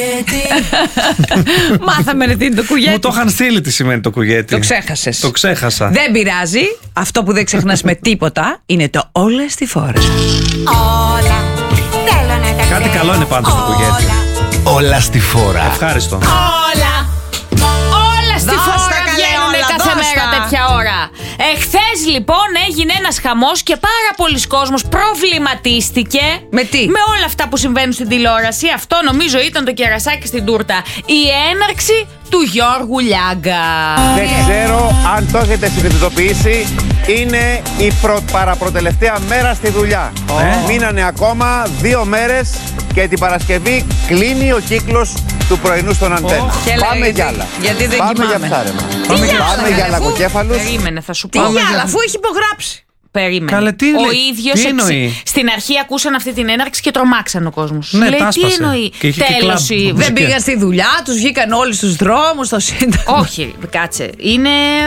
Μάθαμε τι είναι το κουγέτι. Μου το είχαν στείλει τι σημαίνει το κουγέτι. Το ξέχασες. Το ξέχασα. Δεν πειράζει. Αυτό που δεν ξεχνάς με τίποτα είναι το όλα στη φόρα. Όλα θέλω να τα Κάτι καλό είναι πάντως το κουγέτι. Όλα στη φόρα. Ευχάριστο. Όλα στη φόρα βγαίνουν κάθε μέρα τέτοια ώρα. Εχθές λοιπόν έγινε ένας χαμός και πάρα πολλοί κόσμος προβληματίστηκε. Με τι? Με όλα αυτά που συμβαίνουν στην τηλεόραση. Αυτό νομίζω ήταν το κερασάκι στην τούρτα. Η έναρξη του Γιώργου Λιάγκα. Δεν ξέρω αν το έχετε συνειδητοποιήσει. Είναι η παραπροτελευταία μέρα στη δουλειά. Μείνανε ακόμα 2 μέρες και την Παρασκευή κλείνει ο κύκλος του πρωινού στον Αντένα. Πάμε για άλλα. Γιατί δεν Πάμε κοιμάμαι. για ψάρεμα. άλλα, Πάμε για αφού- λακκοκέφαλους. Περίμενε, θα σου Τι πω. άλλα, αφού έχει υπογράψει. Περίμενε. Καλέ, τι ο λέει, ίδιος τι εννοεί? στην αρχή ακούσαν αυτή την έναρξη και τρομάξαν ο κόσμος. Ναι, Λέει τα τι έσπασε. εννοεί. Και είχε και Τέλος κλαμπ. η... Δεν Δεν πήγαν στη δουλειά, τους βγήκαν όλοι στους δρόμους, στο Σύνταγμα. Όχι, κάτσε. Είναι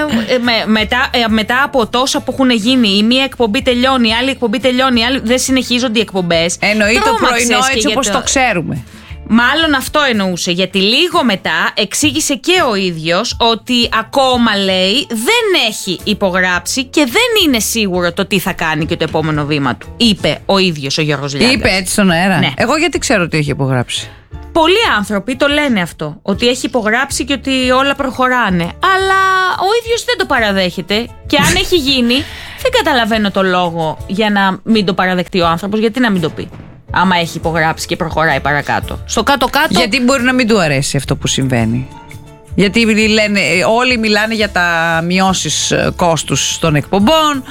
μετά από τόσα που έχουν γίνει. Η μία εκπομπή τελειώνει, η άλλη εκπομπή τελειώνει, η άλλη δεν συνεχίζονται οι εκπομπές. Εννοεί το Τρόμαξες πρωινό και έτσι για όπως το ξέρουμε. Μάλλον αυτό εννοούσε, γιατί λίγο μετά εξήγησε και ο ίδιος ότι ακόμα, λέει, δεν έχει υπογράψει και δεν είναι σίγουρο το τι θα κάνει και το επόμενο βήμα του. Είπε ο ίδιος ο Γιώργος Λιάγκας. Είπε έτσι στον αέρα. Ναι. Εγώ γιατί ξέρω ότι έχει υπογράψει. Πολλοί άνθρωποι το λένε αυτό, ότι έχει υπογράψει και ότι όλα προχωράνε. Αλλά ο ίδιος δεν το παραδέχεται και αν έχει γίνει, δεν καταλαβαίνω το λόγο για να μην το παραδεχτεί ο άνθρωπος, γιατί να μην το πει. Άμα έχει υπογράψει και προχωράει παρακάτω. Στο κάτω-κάτω. Γιατί μπορεί να μην του αρέσει αυτό που συμβαίνει. Γιατί λένε, όλοι μιλάνε για τα μειώσεις κόστους των εκπομπών,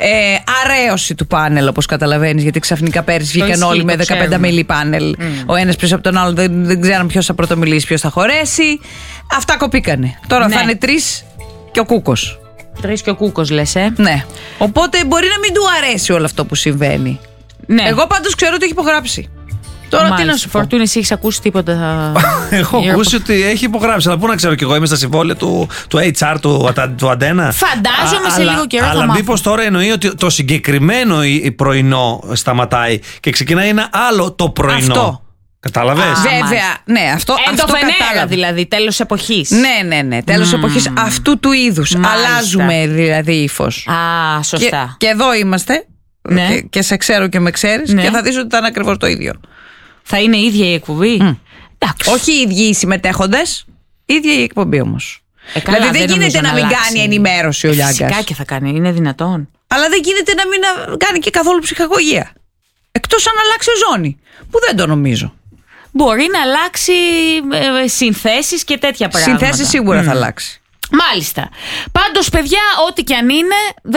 αρέωση του πάνελ, όπως καταλαβαίνεις, γιατί ξαφνικά πέρυσι βγήκαν ισχύει, όλοι με το 15 ξέρουμε. μίλι πάνελ. Ο ένας πίσω από τον άλλο, δεν ξέραν ποιος θα πρωτομιλήσει, ποιος θα χωρέσει. Αυτά κοπήκανε. Τώρα Ναι. θα είναι 3 και ο Κούκος. 3 και ο Κούκος, λες, Ναι. Οπότε μπορεί να μην του αρέσει όλο αυτό που συμβαίνει. Ναι. Εγώ πάντως ξέρω ότι έχει υπογράψει. Τώρα τι να σου πω. Φορτούνη, εσύ έχεις ακούσει τίποτα? Έχω ακούσει ότι έχει υπογράψει. Αλλά πού να ξέρω κι εγώ, είμαι στα συμβόλαια του HR του Αντένα. Φαντάζομαι σε λίγο καιρό θα Αλλά μάθω. μήπως τώρα εννοεί ότι το συγκεκριμένο η πρωινό σταματάει και ξεκινάει ένα άλλο το πρωινό. Αυτό. Κατάλαβες? Βέβαια, ναι, αυτό Εντοβενέρα κατάλαβα. δηλαδή, τέλος εποχής. Ναι. Τέλος εποχής αυτού του είδους. Μάλιστα. Αλλάζουμε δηλαδή ύφος. Α, σωστά. Και εδώ είμαστε. Ναι. Και σε ξέρω και με ξέρεις. Ναι. Και θα δεις ότι θα είναι ακριβώς το ίδιο. Θα είναι η ίδια η εκπομπή. Εντάξει. Όχι οι ίδιοι οι συμμετέχοντες, ίδια η εκπομπή όμως. Καλά, Δηλαδή δεν νομίζω γίνεται να μην αλλάξει. κάνει ενημέρωση ο Λιάγκας. Φυσικά και θα κάνει, είναι δυνατόν. Αλλά δεν γίνεται να μην κάνει και καθόλου ψυχαγωγία. Εκτός αν αλλάξει ζώνη. Που δεν το νομίζω. Μπορεί να αλλάξει συνθέσεις και τέτοια πράγματα. Συνθέσεις σίγουρα θα αλλάξει. Μάλιστα. Πάντως, παιδιά, ό,τι και αν είναι,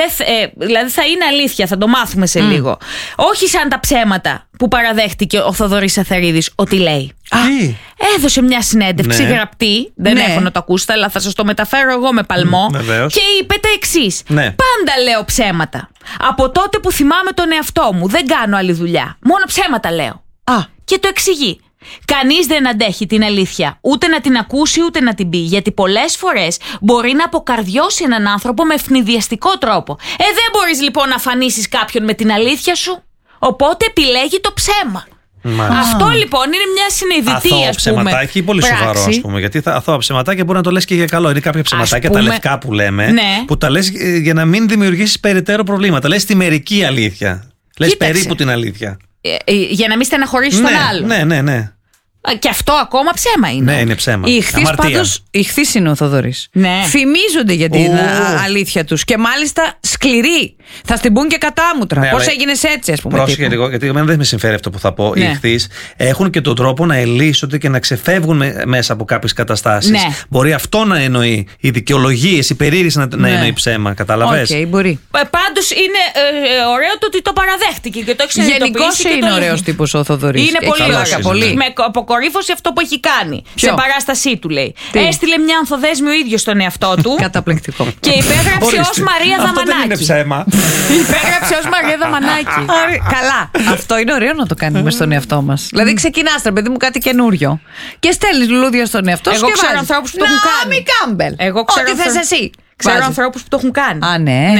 δηλαδή θα είναι αλήθεια, θα το μάθουμε σε λίγο. Όχι σαν τα ψέματα που παραδέχτηκε ο Θοδωρής Αθερίδης ότι λέει. Τι? Έδωσε μια συνέντευξη Ναι. γραπτή, δεν Ναι. έχω να το ακούσετε, αλλά θα σας το μεταφέρω εγώ με παλμό. Βεβαίως. Και είπε τα εξής. Ναι. Πάντα λέω ψέματα. Από τότε που θυμάμαι τον εαυτό μου, δεν κάνω άλλη δουλειά. Μόνο ψέματα λέω. Και το εξηγεί. Κανείς δεν αντέχει την αλήθεια, ούτε να την ακούσει ούτε να την πει, γιατί πολλές φορές μπορεί να αποκαρδιώσει έναν άνθρωπο με ευνηδιαστικό τρόπο. Δεν μπορείς λοιπόν να φανίσεις κάποιον με την αλήθεια σου, οπότε επιλέγει το ψέμα. Μάλιστα. Αυτό λοιπόν είναι μια συνειδητή, Αθώο ας πούμε, ψεματάκι, πολύ πράξη. σοβαρό, ας πούμε. Γιατί αθώα ψεματάκια μπορεί να το λες και για καλό. Είναι κάποια ψεματάκια, πούμε, τα λευκά που λέμε, ναι. που τα λες για να μην δημιουργήσεις περαιτέρω προβλήματα. Λες τη μερική αλήθεια. Λες Κοίταξε. περίπου την αλήθεια. Για να μην στεναχωρήσεις τον άλλο. Ναι. Και αυτό ακόμα ψέμα είναι. Ναι, είναι ψέμα. Η ηχθείς Αμαρτία. πάντως, ηχθείς είναι ο Θοδωρής. Ναι. Φημίζονται για την αλήθεια τους. Και μάλιστα σκληροί. Θα στην πούν και κατάμουτρα. Ναι, Πώς αλλά- έγινες έτσι, ας πούμε. Πρόσεχε τύπου. λίγο, γιατί εμένα δεν με συμφέρει αυτό που θα πω. Ναι. Οι ηχθείς έχουν και τον τρόπο να ελύσσονται και να ξεφεύγουν μέσα από κάποιες καταστάσεις. Ναι. Μπορεί αυτό να εννοεί. Οι δικαιολογίες, η περίεργηση να εννοεί ψέμα. Καταλαβες. Οκ, μπορεί. Πάντως είναι ωραίο το ότι το παραδέχτηκε και το έχει συνειδητοποιήσει. Γενικώς και είναι το ωραίος λέει. τύπος ο Θοδωρής. Είναι Έχει πολύ καλός ωραίο. είναι, πολύ. ναι. Με αποκορύφωση αυτό που έχει κάνει. Ποιο? Σε παράστασή του, λέει. Τι? Έστειλε μια ανθοδέσμη ο ίδιος στον εαυτό του. Καταπληκτικό. Και υπέγραψε Ορίστε. ως Μαρία Αυτό δεν είναι Δαμανάκη. ψέμα. Υπέγραψε ως Μαρία Δαμανάκη. Καλά. Αυτό είναι ωραίο να το κάνουμε στον εαυτό μας. Δηλαδή ξεκινάς, ρε παιδί μου, κάτι καινούριο. Και στέλνεις λουλούδια στον εαυτό σου. Εγώ και ξέρω βάζεις, ανθρώπους που το έχουν κάνει. Νάμι Κάμπελ. Εγώ ξέρω Ό,τι θες ανθρώπους- εσύ. Ξέρω Βάζεις. ανθρώπους που το έχουν κάνει. Α, ναι. Ναι.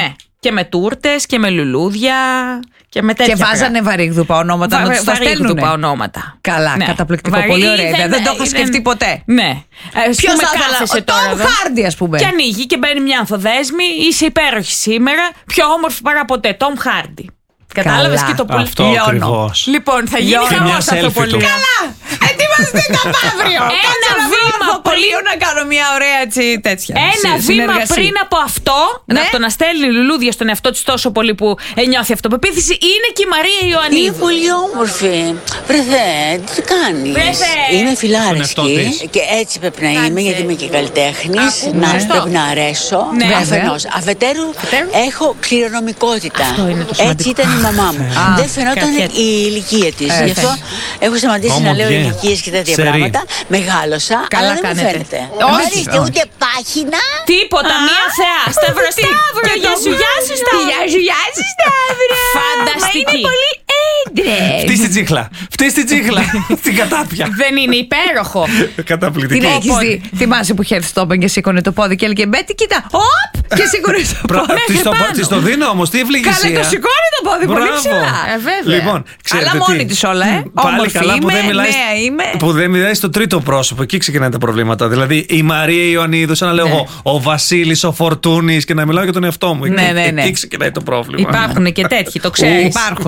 Και με τούρτες και με λουλούδια και με τέτοια. Και βάζανε βαρύγδουπα ονόματα να τους τα στέλνουνε. Βαρύγδουπα ονόματα. Καλά, καταπληκτικό. Πολύ ωραία ιδέα. Δεν το είχα σκεφτεί ποτέ. Ναι. Ποιος θα ήθελα, ο Tom Hardy, ας πούμε. Και ανοίγει και μπαίνει μια ανθοδέσμη. Είσαι υπέροχη σήμερα. Πιο όμορφη παρά ποτέ. Tom Hardy. Κατάλαβες και το πολύ. Αυτό ακριβώς. Λοιπόν, θα γίνει χαμός αυτό πολύ. Καλά! Ετοιμαστείτε αύριο! Ένα βήμα πριν να κάνω μια ωραία έτσι τέτοια. Ένα βήμα πριν από αυτό, από το να στέλνει λουλούδια στον εαυτό της τόσο πολύ που νιώθει αυτοπεποίθηση, είναι και η Μαρία Ιωαννίδου. Είναι πολύ όμορφη. Βρεθέ, τι κάνει. Είμαι φιλάρεσκη και έτσι πρέπει να είμαι, γιατί είμαι και καλλιτέχνης. Να πρέπει να αρέσω. Αφενός. Αφετέρου, έχω κληρονομικότητα. Έτσι ήταν η μαμά μου. Δεν φαινόταν η ηλικία της. Γι' αυτό έχω σταματήσει να λέω ηλικίες και τέτοια πράγματα. Μεγάλωσα, αλλά δεν μου φαίνεται. Όχι, ούτε πάχυνα. Τίποτα, μία θεά. Σταύρο, γεια σου, Σταύρο. Φανταστική. Είναι πολύ έντρε. Φτύς την τσίχλα. Φτύς την τσίχλα. Στην κατάπια. Δεν είναι υπέροχο. Καταπληκτική. Την έχεις δει. Θυμάσαι που είχε έρθει στο όπεν και σήκωνε το πόδι και έλεγε Μπέτη, κοίτα. Οπ! Και σήκωνε το πόδι. Της το δίνω όμως, τι ευλογησία. Καλά, το σηκώνει το πόδι πολύ ψηλά. Βέβαια. Λοιπόν, αλλά μόνη της όλα, Πάλι καλά που δεν μιλάει. Που δεν μιλάει στο τρίτο πρόσωπο. Εκεί ξεκινάνε τα προβλήματα. Δηλαδή η Μαρία Ιωαννίδου, σαν να λέω εγώ, ο Βασίλης, ο Φορτούνης και να μιλάω για τον εαυτό μου. Εκεί ξεκινάει το πρόβλημα. Υπάρχουν και τέτοιοι, το ξέρεις. Υπάρχουν.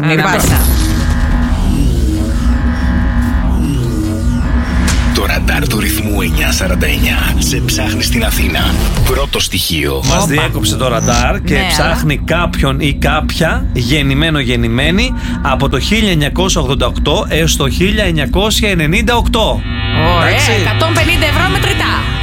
Το ραντάρ του ρυθμού 949 σε ψάχνει στην Αθήνα. Πρώτο στοιχείο. Μας διέκοψε το ραντάρ και ψάχνει κάποιον ή κάποια γεννημένη από το 1988 έως το 1998. Ωραία, 150 ευρώ μετρητά.